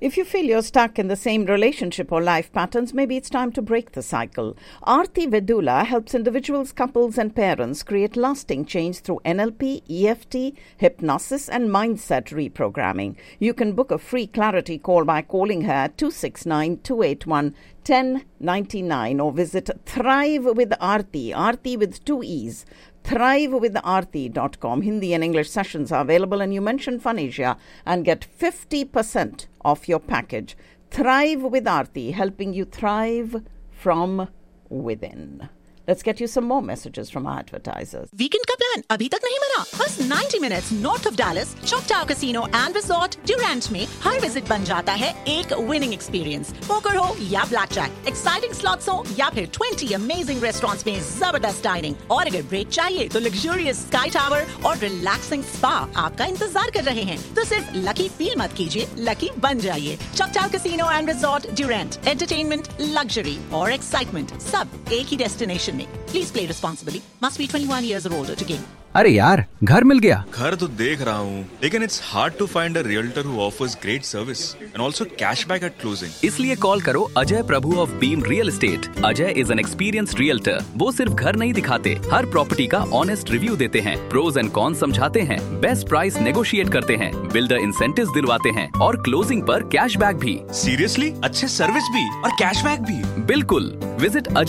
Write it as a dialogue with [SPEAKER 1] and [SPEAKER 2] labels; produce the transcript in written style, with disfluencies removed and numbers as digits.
[SPEAKER 1] If you feel you're stuck in the same relationship or life patterns, maybe it's time to break the cycle. Aarti Vedula helps individuals, couples, and parents create lasting change through NLP, EFT, hypnosis, and mindset reprogramming. You can book a free clarity call by calling her at 269-281-1099 or visit Thrive with Aarti, Aarti with 2 E's. thrivewithaarti.com. Hindi and English sessions are available, and you mention Fun Asia and get 50% off your package. Thrive with Aarti, helping you thrive from within. Let's get you some more messages from our advertisers.
[SPEAKER 2] Weekend का plan अभी तक नहीं बना? बस 90 minutes north of Dallas, चॉकटाउ casino and resort Durand में हर visit बन जाता है एक विनिंग एक्सपीरियंस। पोकर हो या ब्लैक जैक, एक्साइटिंग स्लॉट्स हो या फिर 20 अमेजिंग रेस्टोरेंट्स में जबरदस्त डाइनिंग, और अगर ब्रेक चाहिए तो लग्जूरियस स्काई टावर और रिलैक्सिंग स्पा आपका इंतजार कर रहे हैं। तो सिर्फ लकी फील मत कीजिए, लकी बन जाइए। चॉकटाउ casino and resort Durand, entertainment, luxury और एक्साइटमेंट सब एक ही डेस्टिनेशन में। Please play responsibly. Must be 21 years or older to game.
[SPEAKER 3] अरे यार, घर मिल गया।
[SPEAKER 4] घर तो देख रहा हूँ, लेकिन it's hard to find a realtor who offers great service and also cashback at closing.
[SPEAKER 3] इसलिए कॉल करो अजय प्रभु of beam real estate. Ajay is an experienced realtor. वो सिर्फ घर नहीं दिखाते, हर प्रॉपर्टी का ऑनेस्ट रिव्यू देते हैं, प्रोज एंड कॉन्स समझाते हैं, बेस्ट प्राइस नेगोशिएट करते हैं, बिल्डर इंसेंटिव्स दिलवाते हैं और क्लोजिंग पर कैशबैक भी।
[SPEAKER 4] Seriously? अच्छे सर्विस भी और कैशबैक भी।
[SPEAKER 3] बिल्कुल, विजिट